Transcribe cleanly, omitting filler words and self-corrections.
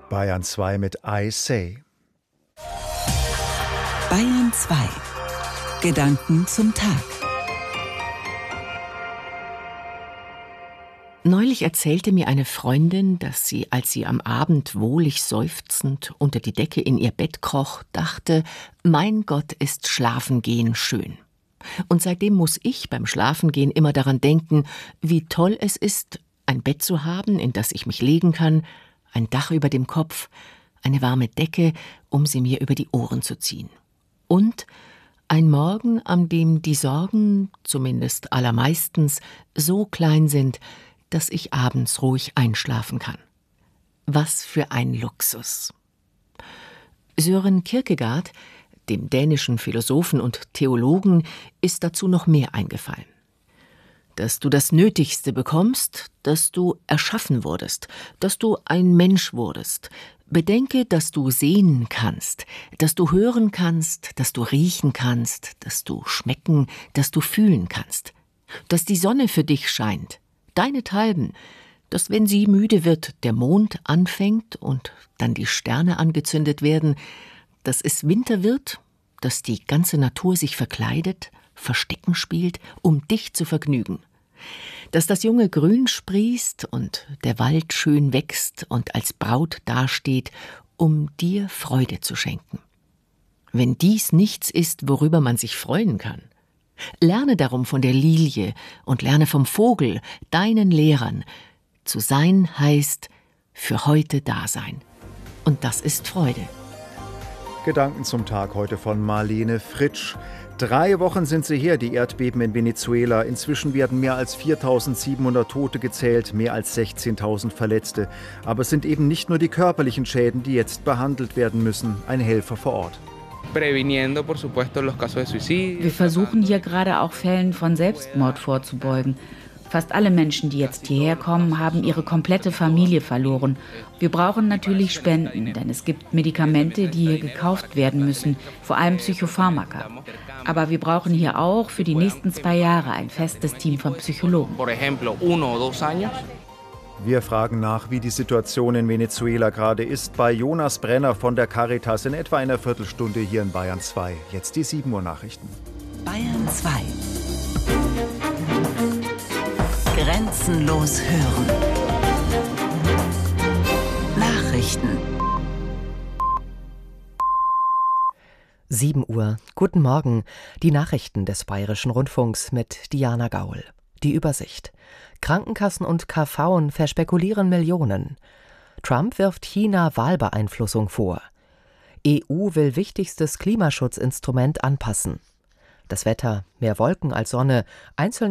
Bayern 2 mit I Say. Bayern 2. Gedanken zum Tag. Neulich erzählte mir eine Freundin, dass sie, als sie am Abend wohlig seufzend unter die Decke in ihr Bett kroch, dachte, mein Gott, ist Schlafengehen schön. Und seitdem muss ich beim Schlafengehen immer daran denken, wie toll es ist, ein Bett zu haben, in das ich mich legen kann, ein Dach über dem Kopf, eine warme Decke, um sie mir über die Ohren zu ziehen. Und ein Morgen, an dem die Sorgen, zumindest allermeistens, so klein sind, dass ich abends ruhig einschlafen kann. Was für ein Luxus! Søren Kierkegaard, dem dänischen Philosophen und Theologen, ist dazu noch mehr eingefallen. Dass du das Nötigste bekommst, dass du erschaffen wurdest, dass du ein Mensch wurdest. Bedenke, dass du sehen kannst, dass du hören kannst, dass du riechen kannst, dass du schmecken, dass du fühlen kannst. Dass die Sonne für dich scheint, deinethalben, dass, wenn sie müde wird, der Mond anfängt und dann die Sterne angezündet werden, dass es Winter wird, dass die ganze Natur sich verkleidet, Verstecken spielt, um dich zu vergnügen. Dass das junge Grün sprießt und der Wald schön wächst und als Braut dasteht, um dir Freude zu schenken. Wenn dies nichts ist, worüber man sich freuen kann, lerne darum von der Lilie und lerne vom Vogel, deinen Lehrern. Zu sein heißt für heute da sein. Und das ist Freude. Gedanken zum Tag heute von Marlene Fritsch. 3 Wochen sind sie her, die Erdbeben in Venezuela. Inzwischen werden mehr als 4.700 Tote gezählt, mehr als 16.000 Verletzte. Aber es sind eben nicht nur die körperlichen Schäden, die jetzt behandelt werden müssen. Ein Helfer vor Ort. Wir versuchen hier gerade auch Fällen von Selbstmord vorzubeugen. Fast alle Menschen, die jetzt hierher kommen, haben ihre komplette Familie verloren. Wir brauchen natürlich Spenden, denn es gibt Medikamente, die hier gekauft werden müssen, vor allem Psychopharmaka. Aber wir brauchen hier auch für die nächsten 2 Jahre ein festes Team von Psychologen. Wir fragen nach, wie die Situation in Venezuela gerade ist, bei Jonas Brenner von der Caritas in etwa einer Viertelstunde hier in Bayern 2. Jetzt die 7 Uhr Nachrichten. Bayern 2. Grenzenlos hören. Nachrichten. 7 Uhr. Guten Morgen. Die Nachrichten des Bayerischen Rundfunks mit Diana Gaul. Die Übersicht. Krankenkassen und KVen verspekulieren Millionen. Trump wirft China Wahlbeeinflussung vor. EU will wichtigstes Klimaschutzinstrument anpassen. Das Wetter, mehr Wolken als Sonne, einzelne